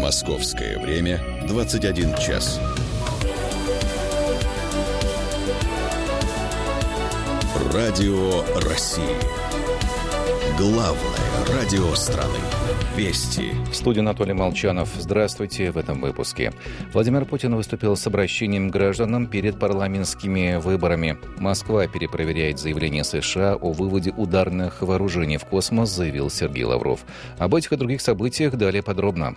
Московское время 21 час. Радио России. Главное радио страны. Вести. В студии Анатолий Молчанов. Здравствуйте. В этом выпуске. Владимир Путин выступил с обращением к гражданам перед парламентскими выборами. Москва перепроверяет заявление США о выводе ударных вооружений в космос, заявил Сергей Лавров. Об этих и других событиях далее подробно.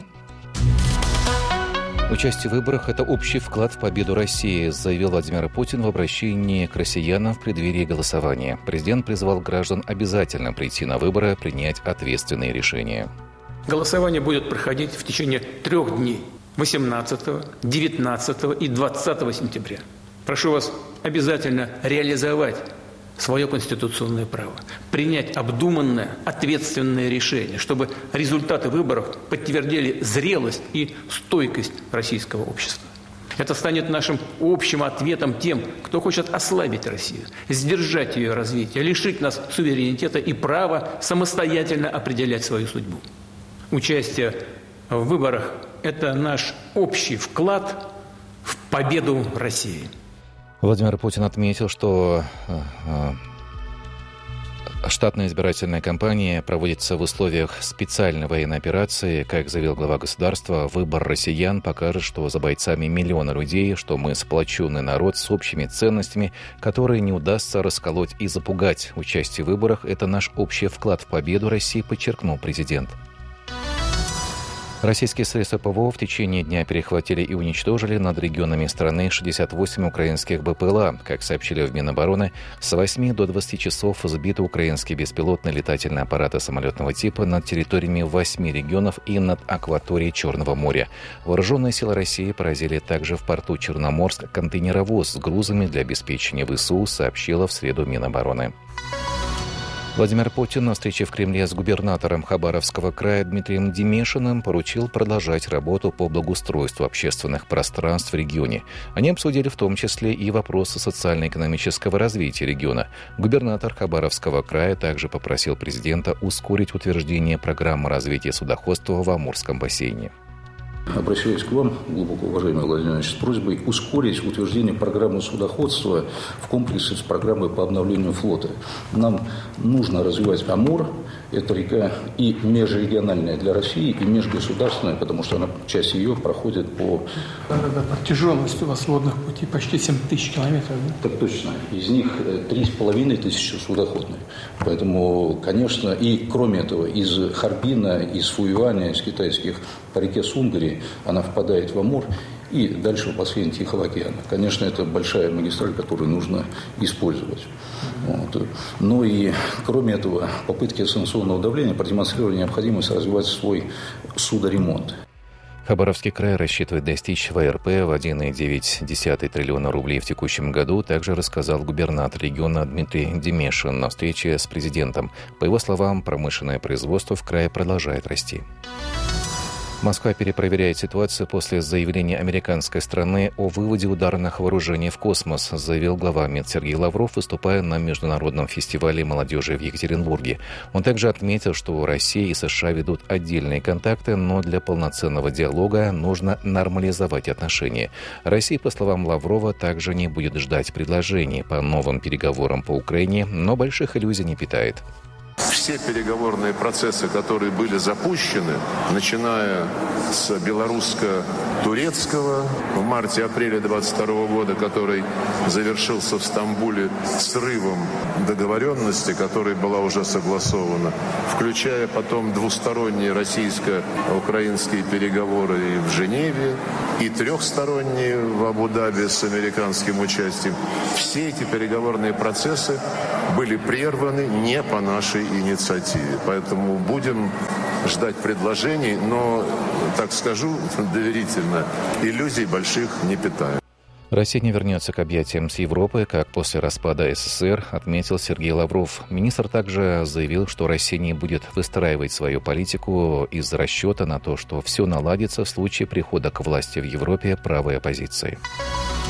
Участие в выборах – это общий вклад в победу России, заявил Владимир Путин в обращении к россиянам в преддверии голосования. Президент призвал граждан обязательно прийти на выборы, принять ответственные решения. Голосование будет проходить в течение 3 дней – 18, 19 и 20 сентября. Прошу вас обязательно реализовать свое конституционное право, принять обдуманное, ответственное решение, чтобы результаты выборов подтвердили зрелость и стойкость российского общества. Это станет нашим общим ответом тем, кто хочет ослабить Россию, сдержать ее развитие, лишить нас суверенитета и права самостоятельно определять свою судьбу. Участие в выборах – это наш общий вклад в победу России. Владимир Путин отметил, что штатная избирательная кампания проводится в условиях специальной военной операции. Как заявил глава государства, выбор россиян покажет, что за бойцами миллионы людей, что мы сплоченный народ с общими ценностями, которые не удастся расколоть и запугать. Участие в выборах – это наш общий вклад в победу России, подчеркнул президент. Российские средства ПВО в течение дня перехватили и уничтожили над регионами страны 68 украинских БПЛА. Как сообщили в Минобороны, с 8 до 20 часов сбиты украинские беспилотные летательные аппараты самолетного типа над территориями 8 регионов и над акваторией Черного моря. Вооруженные силы России поразили также в порту Черноморск контейнеровоз с грузами для обеспечения ВСУ, сообщила в среду Минобороны. Владимир Путин на встрече в Кремле с губернатором Хабаровского края Дмитрием Демешиным поручил продолжать работу по благоустройству общественных пространств в регионе. Они обсудили в том числе и вопросы социально-экономического развития региона. Губернатор Хабаровского края также попросил президента ускорить утверждение программы развития судоходства в Амурском бассейне. Обращаюсь к вам, глубоко уважаемый Владимир Ильич, с просьбой ускорить утверждение программы судоходства в комплексе с программой по обновлению флота. Нам нужно развивать Амур. Это река и межрегиональная для России, и межгосударственная, потому что часть ее проходит по... Протяженность у вас водных путей почти 7 тысяч километров. Да? Так точно. Из них 3,5 тысячи судоходные. Поэтому, конечно, и кроме этого, из Харбина, из Фуюаня, из китайских по реке Сунгари, она впадает в Амур и дальше в бассейн Тихого океана. Конечно, это большая магистраль, которую нужно использовать. Вот. Но и кроме этого, попытки санкционного давления продемонстрировали необходимость развивать свой судоремонт. Хабаровский край рассчитывает достичь ВРП в 1,9 триллиона рублей в текущем году, также рассказал губернатор региона Дмитрий Демешин на встрече с президентом. По его словам, промышленное производство в крае продолжает расти. Москва перепроверяет ситуацию после заявления американской страны о выводе ударных вооружений в космос, заявил глава МИД Сергей Лавров, выступая на Международном фестивале молодежи в Екатеринбурге. Он также отметил, что Россия и США ведут отдельные контакты, но для полноценного диалога нужно нормализовать отношения. Россия, по словам Лаврова, также не будет ждать предложений по новым переговорам по Украине, но больших иллюзий не питает. Все переговорные процессы, которые были запущены, начиная с белорусско-турецкого в марте-апреле 2022 года, который завершился в Стамбуле срывом договоренности, которая была уже согласована, включая потом двусторонние российско-украинские переговоры и в Женеве, и трехсторонние в Абу-Даби с американским участием. Все эти переговорные процессы были прерваны не по нашей инициативе. Поэтому будем ждать предложений, но, так скажу доверительно, иллюзий больших не питаю. Россия не вернется к объятиям с Европой, как после распада СССР, отметил Сергей Лавров. Министр также заявил, что Россия не будет выстраивать свою политику из расчета на то, что все наладится в случае прихода к власти в Европе правой оппозиции.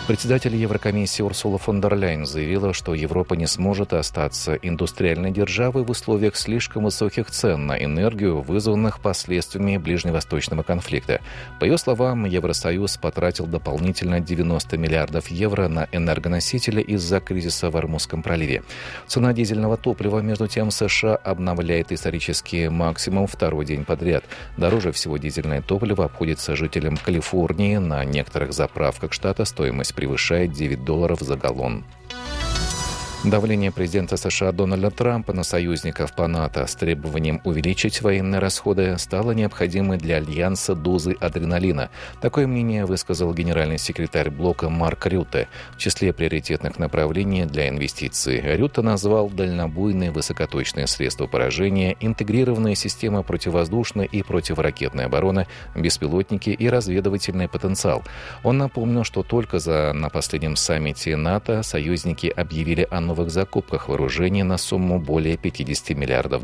Председатель Еврокомиссии Урсула фон дер Ляйен заявила, что Европа не сможет остаться индустриальной державой в условиях слишком высоких цен на энергию, вызванных последствиями ближневосточного конфликта. По ее словам, Евросоюз потратил дополнительно 90 миллиардов евро на энергоносители из-за кризиса в Ормузском проливе. Цена дизельного топлива, между тем, США обновляет исторический максимум второй день подряд. Дороже всего дизельное топливо обходится жителям Калифорнии. На некоторых заправках штата стоимость превышает $9 за галлон. Давление президента США Дональда Трампа на союзников по НАТО с требованием увеличить военные расходы стало необходимой для Альянса дозой адреналина. Такое мнение высказал генеральный секретарь блока Марк Рютте. В числе приоритетных направлений для инвестиций Рютте назвал дальнобойные высокоточные средства поражения, интегрированные системы противовоздушной и противоракетной обороны, беспилотники и разведывательный потенциал. Он напомнил, что только на последнем саммите НАТО союзники объявили о новых закупках вооружений на сумму более $50 миллиардов.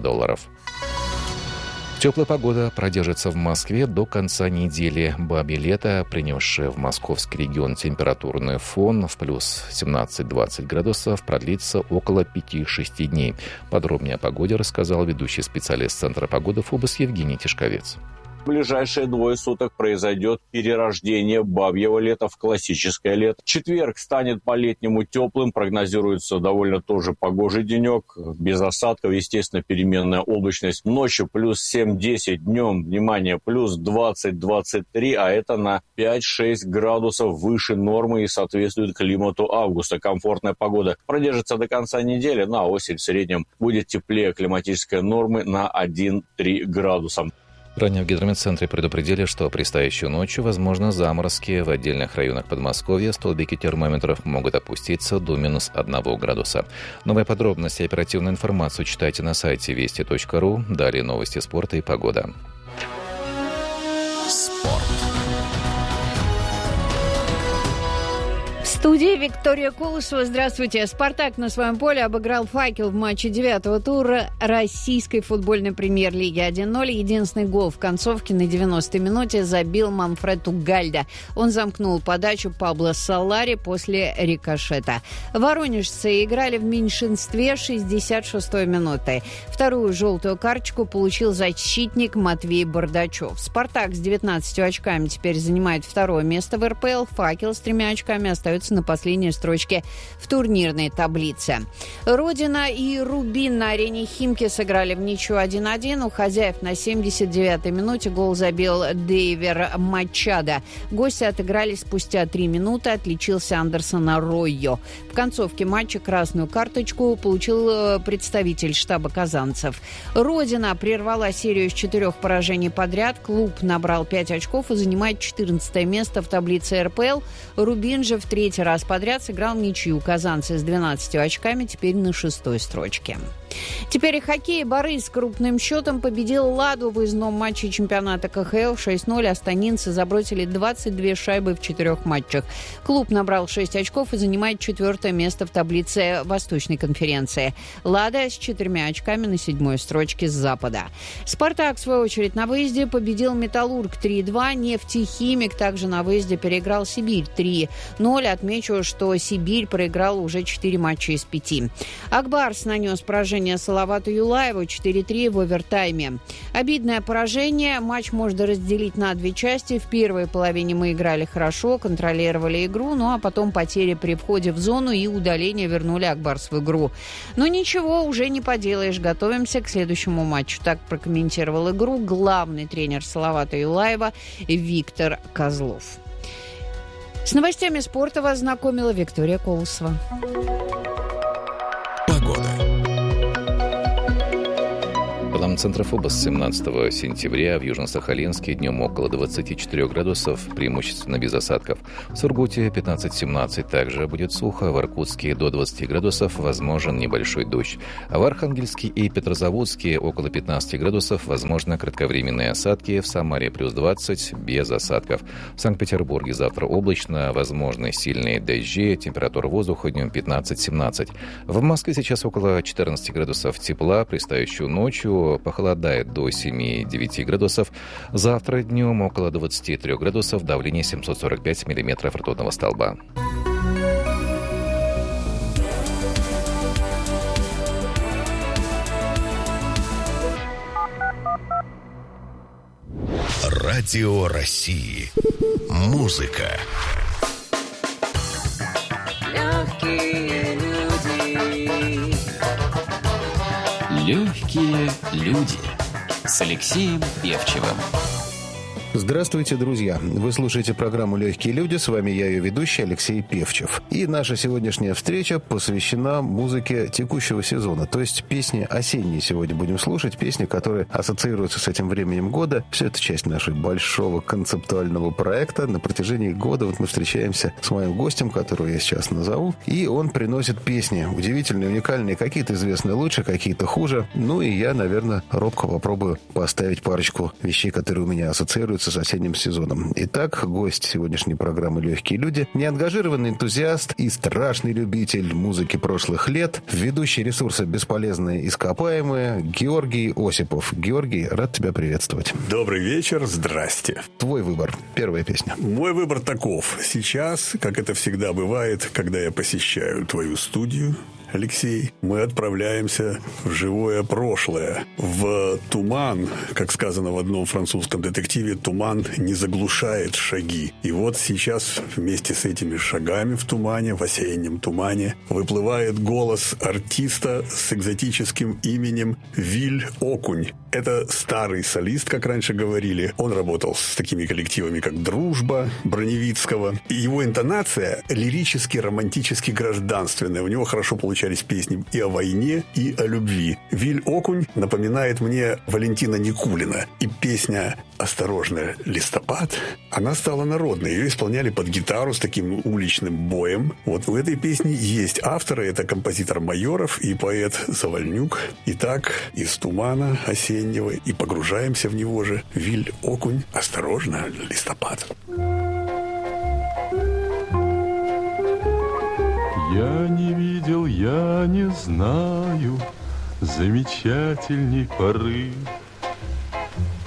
Теплая погода продержится в Москве до конца недели. Бабье лето, принесшее в московский регион температурный фон в плюс 17-20 градусов, продлится около 5-6 дней. Подробнее о погоде рассказал ведущий специалист Центра погоды ФОБОС Евгений Тишковец. В ближайшие 2 суток произойдет перерождение бабьего лета в классическое лето. Четверг станет по-летнему теплым, прогнозируется довольно тоже погожий денек, без осадков, естественно, переменная облачность. Ночью плюс 7-10, днем, внимание, плюс 20-23, а это на 5-6 градусов выше нормы и соответствует климату августа. Комфортная погода продержится до конца недели, на осень в среднем будет теплее климатической нормы на 1-3 градуса. Ранее в гидрометцентре предупредили, что предстоящей ночью возможны заморозки. В отдельных районах Подмосковья столбики термометров могут опуститься до -1 градуса. Новые подробности и оперативную информацию читайте на сайте вести.ру. Далее новости спорта и погода. В студии Виктория Колосова. Здравствуйте. «Спартак» на своем поле обыграл «Факел» в матче 9-го тура российской футбольной премьер-лиги 1-0. Единственный гол в концовке на 90-й минуте забил Манфред Угальда. Он замкнул подачу Пабло Солари после рикошета. Воронежцы играли в меньшинстве 66-й минуты. Вторую желтую карточку получил защитник Матвей Бардачев. «Спартак» с 19 очками теперь занимает второе место в РПЛ. «Факел» с 3 очками остается на последней строчке в турнирной таблице. «Родина» и «Рубин» на арене «Химки» сыграли в ничью 1-1. У хозяев на 79-й минуте гол забил Дейвер Мачадо. Гости отыграли спустя 3 минуты. Отличился Андерсон Арройо. В концовке матча красную карточку получил представитель штаба казанцев. «Родина» прервала серию с 4 поражений подряд. Клуб набрал 5 очков и занимает 14 место в таблице РПЛ. «Рубин» же в 3-й раз подряд сыграл ничью. Казанцы с 12 очками теперь на 6-й строчке. Теперь и хоккей. «Борис» с крупным счетом победил «Ладу» в выездном матче чемпионата КХЛ 6-0. Астанинцы забросили 22 шайбы в 4 матчах. Клуб набрал 6 очков и занимает 4-е место в таблице Восточной конференции. «Лада» с 4 очками на 7-й строчке с запада. «Спартак», в свою очередь, на выезде победил «Металлург» 3-2. «Нефтехимик» также на выезде переиграл «Сибирь» 3-0. Отмечу, что «Сибирь» проиграла уже 4 матча из 5. «Акбарс» нанес поражение Салавату Юлаеву 4-3 в овертайме. Обидное поражение. Матч можно разделить на 2 части. В первой половине мы играли хорошо, контролировали игру, ну а потом потери при входе в зону и удаление вернули Акбарс в игру. Но ничего уже не поделаешь. Готовимся к следующему матчу. Так прокомментировал игру главный тренер Салавата Юлаева Виктор Козлов. С новостями спорта вас знакомила Виктория Колосова. По данным Центра ФОБОС, 17 сентября в Южно-Сахалинске днем около 24 градусов, преимущественно без осадков. В Сургуте 15-17 также будет сухо, в Иркутске до 20 градусов возможен небольшой дождь. А в Архангельске и Петрозаводске около 15 градусов возможно кратковременные осадки, в Самаре плюс 20 без осадков. В Санкт-Петербурге завтра облачно, возможны сильные дожди, температура воздуха днем 15-17. В Москве сейчас около 14 градусов тепла, предстоящую ночью похолодает до 7-9 градусов. Завтра днем около 23 градусов, давление 745 миллиметров ртутного столба. Радио России. Музыка. Легкие люди. Легкие люди. С Алексеем Певчевым. Здравствуйте, друзья! Вы слушаете программу «Легкие люди». С вами я, ее ведущий, Алексей Певчев. И наша сегодняшняя встреча посвящена музыке текущего сезона. То есть песни осенние сегодня будем слушать. Песни, которые ассоциируются с этим временем года. Все это часть нашего большого концептуального проекта. На протяжении года вот мы встречаемся с моим гостем, которого я сейчас назову. И он приносит песни удивительные, уникальные. Какие-то известные лучше, какие-то хуже. Ну и я, наверное, робко попробую поставить парочку вещей, которые у меня ассоциируются с осенним сезоном. Итак, гость сегодняшней программы «Легкие люди» — неангажированный энтузиаст и страшный любитель музыки прошлых лет, ведущий ресурса «Бесполезные ископаемые» Георгий Осипов. Георгий, рад тебя приветствовать. Добрый вечер, здрасте. Твой выбор. Первая песня. Мой выбор таков. Сейчас, как это всегда бывает, когда я посещаю твою студию, Алексей, мы отправляемся в живое прошлое, в туман, как сказано в одном французском детективе, туман не заглушает шаги. И вот сейчас вместе с этими шагами в тумане, в осеннем тумане, выплывает голос артиста с экзотическим именем Виль Окунь. Это старый солист, как раньше говорили. Он работал с такими коллективами, как «Дружба» Броневицкого. И его интонация лирически, романтически гражданственная. У него хорошо получались песни и о войне, и о любви. Виль Окунь напоминает мне Валентина Никулина. И песня «Осторожно, листопад», она стала народной. Ее исполняли под гитару с таким уличным боем. Вот у этой песни есть авторы. Это композитор Майоров и поэт Завальнюк. Итак, из тумана осеннего и погружаемся в него же. Виль Окунь, «Осторожно, листопад». Я не видел, я не знаю замечательней поры